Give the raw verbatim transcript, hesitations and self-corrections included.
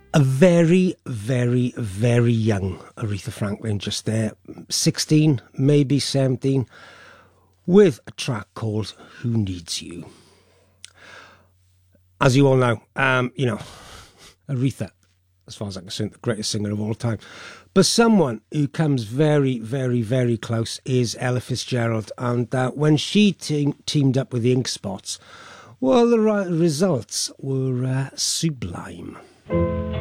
A very, very, very young Aretha Franklin just there, sixteen, maybe seventeen, with a track called Who Needs You. As you all know, um, you know, Aretha, as far as I'm concerned, the greatest singer of all time. But someone who comes very, very, very close is Ella Fitzgerald. And uh, when she te- teamed up with the Ink Spots, well, the re- results were uh, sublime.